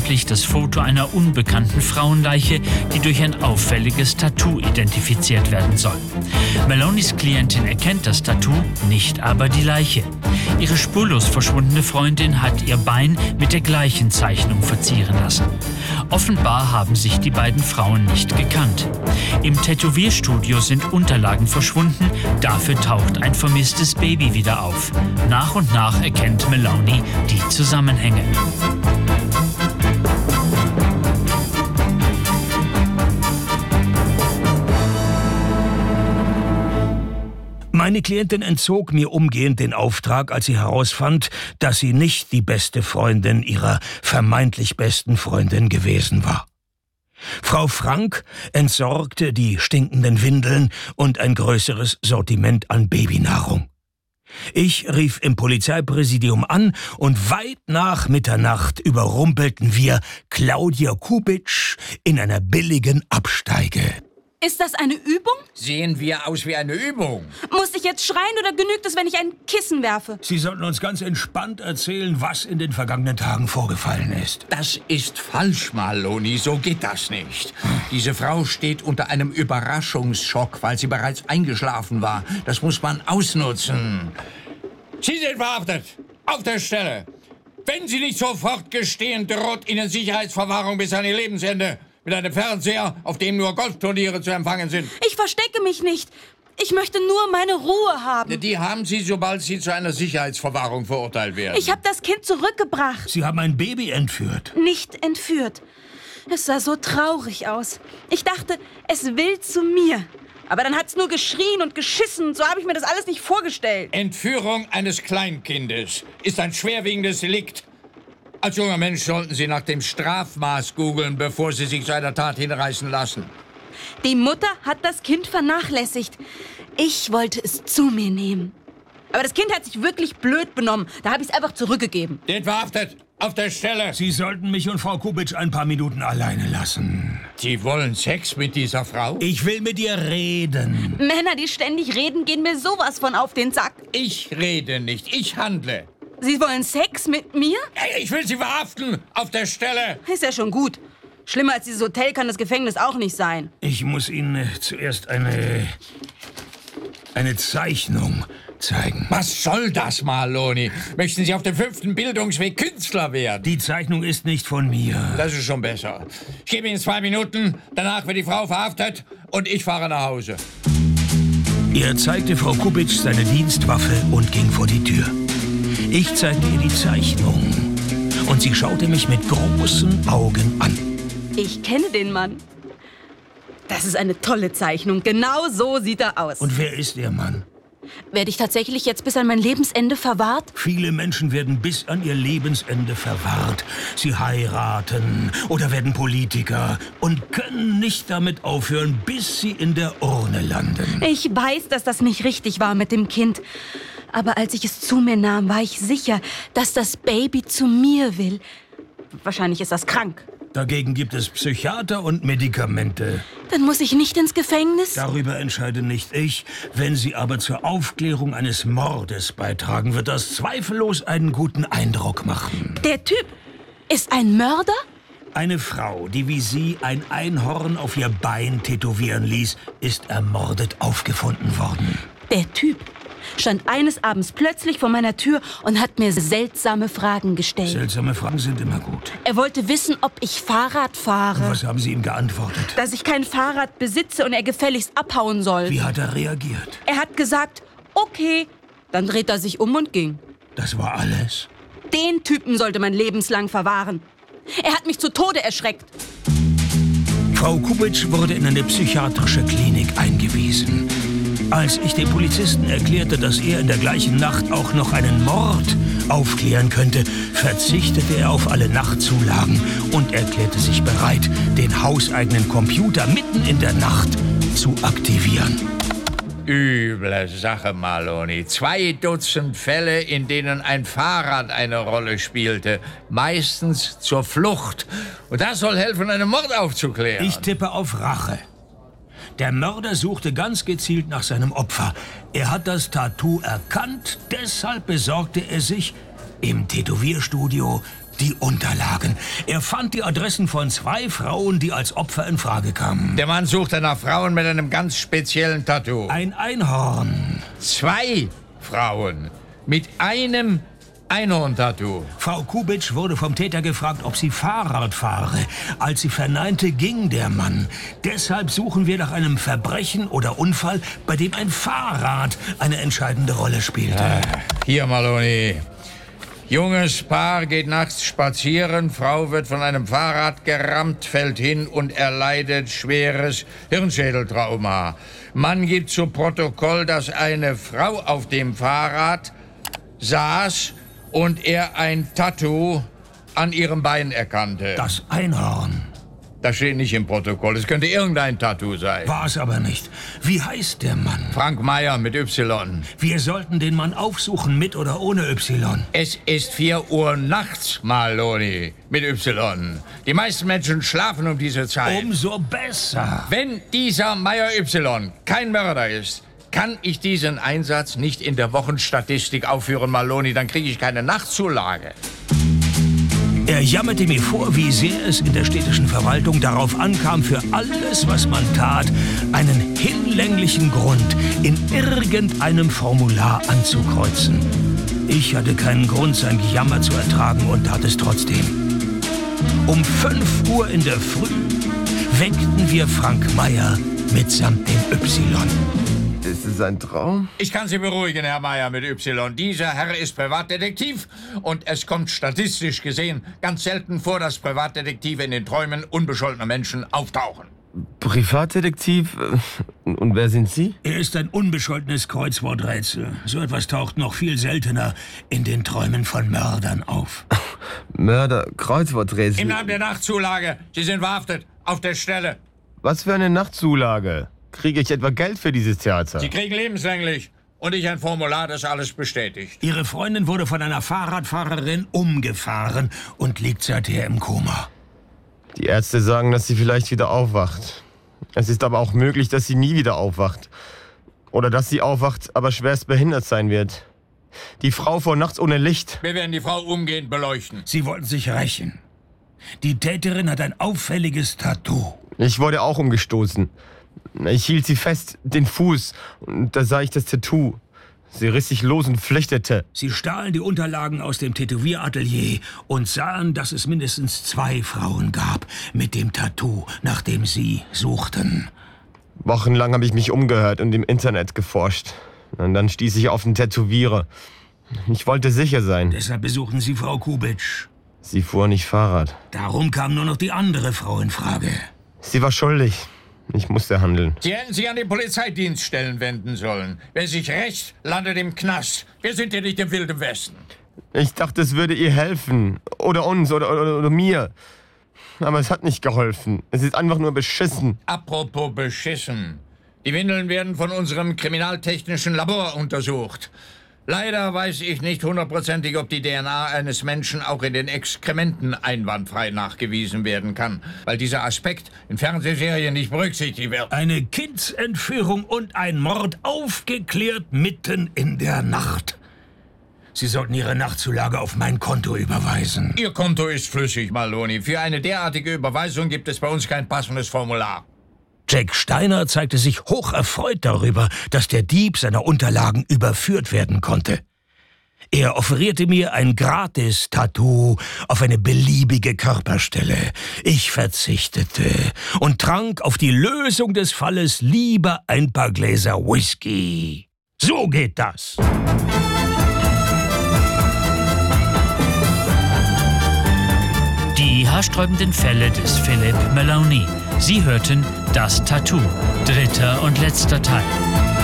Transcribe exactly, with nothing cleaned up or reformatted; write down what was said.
vergeblich das Foto einer unbekannten Frauenleiche, die durch ein auffälliges Tattoo identifiziert werden soll. Malonis Klientin erkennt das Tattoo, nicht aber die Leiche. Ihre spurlos verschwundene Freundin hat ihr Bein mit der gleichen Zeichnung verzieren lassen. Offenbar haben sich die beiden Frauen nicht gekannt. Im Tätowierstudio sind Unterlagen verschwunden, dafür taucht ein vermisstes Baby wieder auf. Nach und nach erkennt Maloney die Zusammenhänge. Meine Klientin entzog mir umgehend den Auftrag, als sie herausfand, dass sie nicht die beste Freundin ihrer vermeintlich besten Freundin gewesen war. Frau Frank entsorgte die stinkenden Windeln und ein größeres Sortiment an Babynahrung. Ich rief im Polizeipräsidium an und weit nach Mitternacht überrumpelten wir Claudia Kubitsch in einer billigen Absteige. Ist das eine Übung? Sehen wir aus wie eine Übung? Muss ich jetzt schreien oder genügt es, wenn ich ein Kissen werfe? Sie sollten uns ganz entspannt erzählen, was in den vergangenen Tagen vorgefallen ist. Das ist falsch, Maloney. So geht das nicht. Diese Frau steht unter einem Überraschungsschock, weil sie bereits eingeschlafen war. Das muss man ausnutzen. Sie sind verhaftet. Auf der Stelle. Wenn Sie nicht sofort gestehen, droht Ihnen Sicherheitsverwahrung bis an Ihr Lebensende. Mit einem Fernseher, auf dem nur Golfturniere zu empfangen sind. Ich verstecke mich nicht. Ich möchte nur meine Ruhe haben. Die haben Sie, sobald Sie zu einer Sicherheitsverwahrung verurteilt werden. Ich habe das Kind zurückgebracht. Sie haben ein Baby entführt. Nicht entführt. Es sah so traurig aus. Ich dachte, es will zu mir. Aber dann hat's nur geschrien und geschissen. So habe ich mir das alles nicht vorgestellt. Entführung eines Kleinkindes ist ein schwerwiegendes Delikt. Als junger Mensch sollten Sie nach dem Strafmaß googeln, bevor Sie sich zu einer Tat hinreißen lassen. Die Mutter hat das Kind vernachlässigt. Ich wollte es zu mir nehmen. Aber das Kind hat sich wirklich blöd benommen. Da habe ich es einfach zurückgegeben. Den verhaftet! Auf der Stelle! Sie sollten mich und Frau Kubitsch ein paar Minuten alleine lassen. Sie wollen Sex mit dieser Frau? Ich will mit ihr reden. Männer, die ständig reden, gehen mir sowas von auf den Sack. Ich rede nicht, ich handle. Sie wollen Sex mit mir? Ich will Sie verhaften! Auf der Stelle! Ist ja schon gut. Schlimmer als dieses Hotel kann das Gefängnis auch nicht sein. Ich muss Ihnen äh, zuerst eine... eine Zeichnung zeigen. Was soll das, Maloney? Möchten Sie auf dem fünften Bildungsweg Künstler werden? Die Zeichnung ist nicht von mir. Das ist schon besser. Ich gebe Ihnen zwei Minuten, danach wird die Frau verhaftet und ich fahre nach Hause. Er zeigte Frau Kubitsch seine Dienstwaffe und ging vor die Tür. Ich zeigte ihr die Zeichnung und sie schaute mich mit großen Augen an. Ich kenne den Mann. Das ist eine tolle Zeichnung. Genau so sieht er aus. Und wer ist der Mann? Werde ich tatsächlich jetzt bis an mein Lebensende verwahrt? Viele Menschen werden bis an ihr Lebensende verwahrt. Sie heiraten oder werden Politiker und können nicht damit aufhören, bis sie in der Urne landen. Ich weiß, dass das nicht richtig war mit dem Kind. Aber als ich es zu mir nahm, war ich sicher, dass das Baby zu mir will. Wahrscheinlich ist das krank. Dagegen gibt es Psychiater und Medikamente. Dann muss ich nicht ins Gefängnis? Darüber entscheide nicht ich. Wenn Sie aber zur Aufklärung eines Mordes beitragen, wird das zweifellos einen guten Eindruck machen. Der Typ ist ein Mörder? Eine Frau, die wie Sie ein Einhorn auf ihr Bein tätowieren ließ, ist ermordet aufgefunden worden. Der Typ stand eines Abends plötzlich vor meiner Tür und hat mir seltsame Fragen gestellt. Seltsame Fragen sind immer gut. Er wollte wissen, ob ich Fahrrad fahre. Und was haben Sie ihm geantwortet? Dass ich kein Fahrrad besitze und er gefälligst abhauen soll. Wie hat er reagiert? Er hat gesagt, okay. Dann dreht er sich um und ging. Das war alles? Den Typen sollte man lebenslang verwahren. Er hat mich zu Tode erschreckt. Frau Kubitsch wurde in eine psychiatrische Klinik eingewiesen. Als ich dem Polizisten erklärte, dass er in der gleichen Nacht auch noch einen Mord aufklären könnte, verzichtete er auf alle Nachtzulagen und erklärte sich bereit, den hauseigenen Computer mitten in der Nacht zu aktivieren. Üble Sache, Maloney. Zwei Dutzend Fälle, in denen ein Fahrrad eine Rolle spielte. Meistens zur Flucht. Und das soll helfen, einen Mord aufzuklären. Ich tippe auf Rache. Der Mörder suchte ganz gezielt nach seinem Opfer. Er hat das Tattoo erkannt, deshalb besorgte er sich im Tätowierstudio Die Unterlagen. Er fand die Adressen von zwei Frauen, die als Opfer in Frage kamen. Der Mann suchte nach Frauen mit einem ganz speziellen Tattoo. Ein Einhorn. Zwei Frauen mit einem Einhorn-Tattoo. Frau Kubitsch wurde vom Täter gefragt, ob sie Fahrrad fahre. Als sie verneinte, ging der Mann. Deshalb suchen wir nach einem Verbrechen oder Unfall, bei dem ein Fahrrad eine entscheidende Rolle spielte. Ah, hier, Maloney. Junges Paar geht nachts spazieren, Frau wird von einem Fahrrad gerammt, fällt hin und erleidet schweres Hirnschädeltrauma. Mann gibt zu Protokoll, dass eine Frau auf dem Fahrrad saß und er ein Tattoo an ihrem Bein erkannte. Das Einhorn. Das steht nicht im Protokoll. Es könnte irgendein Tattoo sein. War es aber nicht. Wie heißt der Mann? Frank Meyer mit Y. Wir sollten den Mann aufsuchen, mit oder ohne Y. Es ist vier Uhr nachts, Maloney, mit Y. Die meisten Menschen schlafen um diese Zeit. Umso besser. Wenn dieser Meyer Y kein Mörder ist, kann ich diesen Einsatz nicht in der Wochenstatistik aufführen, Maloney. Dann kriege ich keine Nachtzulage. Er jammerte mir vor, wie sehr es in der städtischen Verwaltung darauf ankam, für alles, was man tat, einen hinlänglichen Grund in irgendeinem Formular anzukreuzen. Ich hatte keinen Grund, sein Gejammer zu ertragen und tat es trotzdem. Um fünf Uhr in der Früh weckten wir Frank Meyer mitsamt dem Y. Ist es ein Traum? Ich kann Sie beruhigen, Herr Meyer mit Y. Dieser Herr ist Privatdetektiv und es kommt statistisch gesehen ganz selten vor, dass Privatdetektive in den Träumen unbescholtener Menschen auftauchen. Privatdetektiv? Und wer sind Sie? Er ist ein unbescholtenes Kreuzworträtsel. So etwas taucht noch viel seltener in den Träumen von Mördern auf. Mörder, Kreuzworträtsel. Im Namen der Nachtzulage. Sie sind verhaftet. Auf der Stelle. Was für eine Nachtzulage? Kriege ich etwa Geld für dieses Theater? Sie kriegen lebenslänglich. Und ich ein Formular, das alles bestätigt. Ihre Freundin wurde von einer Fahrradfahrerin umgefahren und liegt seither im Koma. Die Ärzte sagen, dass sie vielleicht wieder aufwacht. Es ist aber auch möglich, dass sie nie wieder aufwacht. Oder dass sie aufwacht, aber schwerst behindert sein wird. Die Frau vor nachts ohne Licht. Wir werden die Frau umgehend beleuchten. Sie wollten sich rächen. Die Täterin hat ein auffälliges Tattoo. Ich wurde auch umgestoßen. Ich hielt sie fest, den Fuß, und da sah ich das Tattoo. Sie riss sich los und flüchtete. Sie stahlen die Unterlagen aus dem Tätowieratelier und sahen, dass es mindestens zwei Frauen gab mit dem Tattoo, nach dem sie suchten. Wochenlang habe ich mich umgehört und im Internet geforscht. Und dann stieß ich auf den Tätowierer. Ich wollte sicher sein. Deshalb besuchten Sie Frau Kubitsch. Sie fuhr nicht Fahrrad. Darum kam nur noch die andere Frau in Frage. Sie war schuldig. Ich musste handeln. Sie hätten sich an die Polizeidienststellen wenden sollen. Wer sich rächt, landet im Knast. Wir sind hier nicht im Wilden Westen. Ich dachte, es würde ihr helfen. Oder uns, oder, oder, oder mir. Aber es hat nicht geholfen. Es ist einfach nur beschissen. Apropos beschissen. Die Windeln werden von unserem kriminaltechnischen Labor untersucht. Leider weiß ich nicht hundertprozentig, ob die D N A eines Menschen auch in den Exkrementen einwandfrei nachgewiesen werden kann, weil dieser Aspekt in Fernsehserien nicht berücksichtigt wird. Eine Kindsentführung und ein Mord aufgeklärt mitten in der Nacht. Sie sollten Ihre Nachtzulage auf mein Konto überweisen. Ihr Konto ist flüssig, Maloney. Für eine derartige Überweisung gibt es bei uns kein passendes Formular. Jack Steiner zeigte sich hoch erfreut darüber, dass der Dieb seiner Unterlagen überführt werden konnte. Er offerierte mir ein Gratis-Tattoo auf eine beliebige Körperstelle. Ich verzichtete und trank auf die Lösung des Falles lieber ein paar Gläser Whisky. So geht das. Die haarsträubenden Fälle des Philip Maloney. Sie hörten Das Tattoo, dritter und letzter Teil.